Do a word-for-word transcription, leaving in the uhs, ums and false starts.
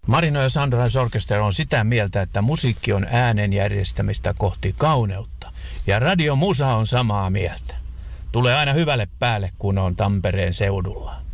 Marino ja Sunrise Orchestra on sitä mieltä, että musiikki on äänen järjestämistä kohti kauneutta. Ja Radio Musa on samaa mieltä. Tulee aina hyvälle päälle, kun on Tampereen seudulla.